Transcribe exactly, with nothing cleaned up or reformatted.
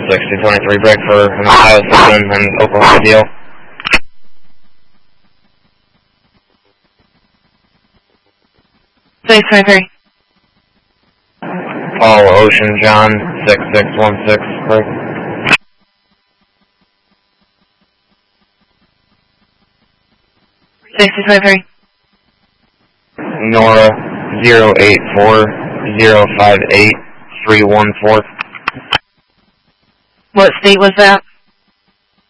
six two twenty-three, break for an Ohio system and Oklahoma deal. six twenty-three. Call Ocean John, six six one six, break. six two twenty-three. Nora, zero eight four zero five eight three one four. What state was that?